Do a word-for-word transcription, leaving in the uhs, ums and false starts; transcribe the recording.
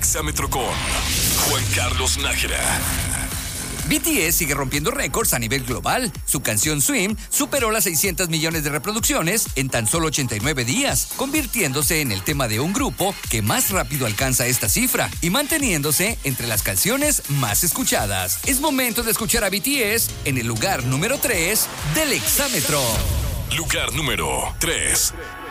Exámetro con Juan Carlos Nájera. B T S sigue rompiendo récords a nivel global. Su canción Swim superó las seiscientos millones de reproducciones en tan solo ochenta y nueve días, convirtiéndose en el tema de un grupo que más rápido alcanza esta cifra y manteniéndose entre las canciones más escuchadas. Es momento de escuchar a B T S en el lugar número tres del Exámetro. Lugar número tres.